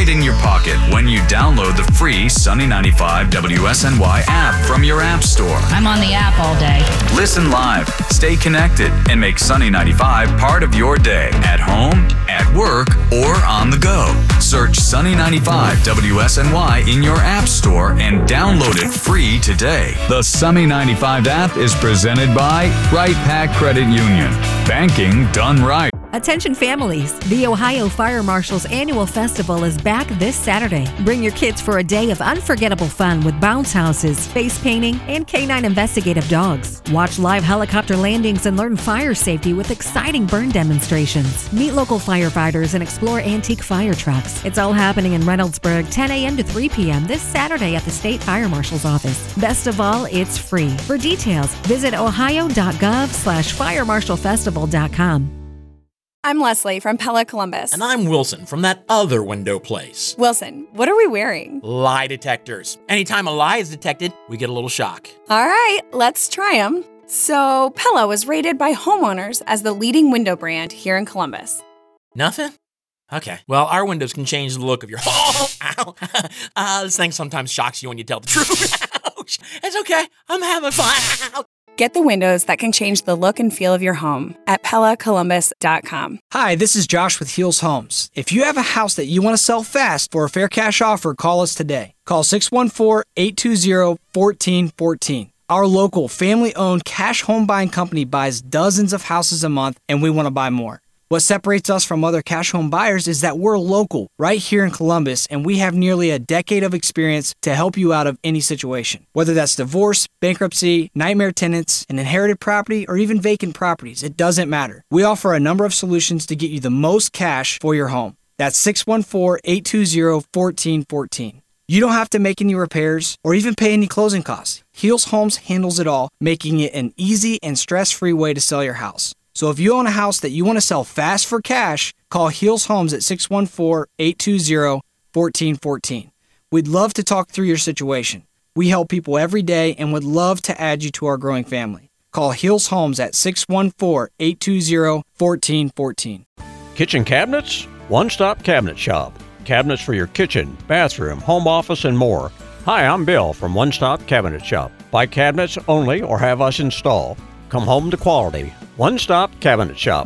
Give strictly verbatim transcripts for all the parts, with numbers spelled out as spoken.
right in your pocket when you download the free Sunny ninety-five W S N Y app from your app store. I'm on the app all day. Listen live, stay connected, and make Sunny ninety-five part of your day at home, at work, or on the go. Search Sunny ninety-five W S N Y in your app store and download it free today. The Sunny ninety-five app is presented by Right Pac Credit Union. Banking done right. Attention families, the Ohio Fire Marshal's annual festival is back this Saturday. Bring your kids for a day of unforgettable fun with bounce houses, face painting, and canine investigative dogs. Watch live helicopter landings and learn fire safety with exciting burn demonstrations. Meet local firefighters and explore antique fire trucks. It's all happening in Reynoldsburg, ten a.m. to three p.m. this Saturday at the State Fire Marshal's office. Best of all, it's free. For details, visit ohio.gov slash firemarshallfestival.com. I'm Leslie from Pella Columbus. And I'm Wilson from that other window place. Wilson, what are we wearing? Lie detectors. Anytime a lie is detected, we get a little shock. All right, let's try them. So, Pella was rated by homeowners as the leading window brand here in Columbus. Nothing? Okay. Well, our windows can change the look of your home. Ow. Uh, this thing sometimes shocks you when you tell the truth. Ouch. It's okay. I'm having fun. Get the windows that can change the look and feel of your home at Pella Columbus dot com. Hi, this is Josh with Heels Homes. If you have a house that you want to sell fast for a fair cash offer, call us today. Call six one four, eight two zero, one four one four. Our local family-owned cash home buying company buys dozens of houses a month, and we want to buy more. What separates us from other cash home buyers is that we're local, right here in Columbus, and we have nearly a decade of experience to help you out of any situation. Whether that's divorce, bankruptcy, nightmare tenants, an inherited property, or even vacant properties, it doesn't matter. We offer a number of solutions to get you the most cash for your home. That's six one four, eight two zero, one four one four. You don't have to make any repairs or even pay any closing costs. Heels Homes handles it all, making it an easy and stress-free way to sell your house. So if you own a house that you want to sell fast for cash, call Heels Homes at six one four, eight two zero, one four one four. We'd love to talk through your situation. We help people every day and would love to add you to our growing family. Call Heels Homes at six one four, eight two zero, one four one four. Kitchen cabinets? One-stop cabinet shop. Cabinets for your kitchen, bathroom, home office, and more. Hi, I'm Bill from One Stop Cabinet Shop. Buy cabinets only or have us install. Come home to quality. One Stop Cabinet Shop.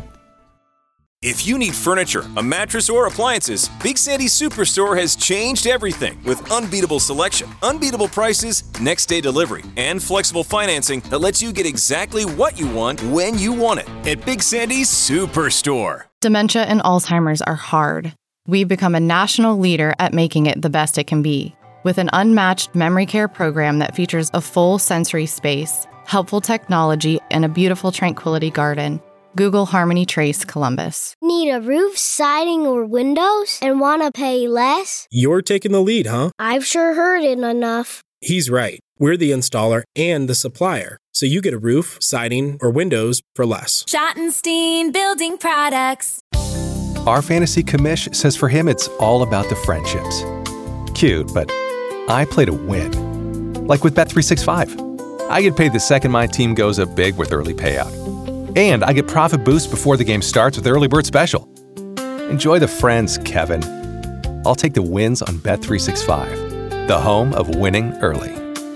If you need furniture, a mattress, or appliances, Big Sandy's Superstore has changed everything with unbeatable selection, unbeatable prices, next-day delivery, and flexible financing that lets you get exactly what you want when you want it at Big Sandy's Superstore. Dementia and Alzheimer's are hard. We've become a national leader at making it the best it can be. With an unmatched memory care program that features a full sensory space, helpful technology, and a beautiful tranquility garden. Google Harmony Trace Columbus. Need a roof, siding, or windows and want to pay less? You're taking the lead, huh? I've sure heard it enough. He's right. We're the installer and the supplier, so you get a roof, siding, or windows for less. Schottenstein Building Products. Our fantasy commish says for him it's all about the friendships. Cute, but I play to win. Like with Bet three sixty-five. I get paid the second my team goes up big with early payout. And I get profit boost before the game starts with Early Bird Special. Enjoy the friends, Kevin. I'll take the wins on Bet three sixty-five, the home of winning early.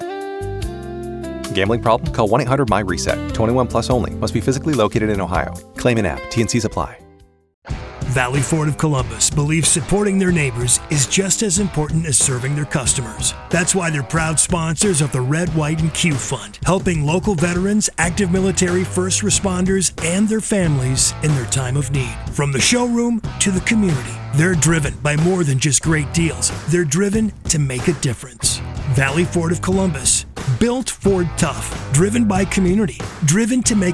Gambling problem? Call one eight hundred M Y reset. twenty-one plus only. Must be physically located in Ohio. Claim in app. T and Cs apply. Valley Ford of Columbus believes supporting their neighbors is just as important as serving their customers. That's why they're proud sponsors of the Red, White, and Q Fund, helping local veterans, active military, first responders, and their families in their time of need. From the showroom to the community, they're driven by more than just great deals. They're driven to make a difference. Valley Ford of Columbus, built Ford tough, driven by community, driven to make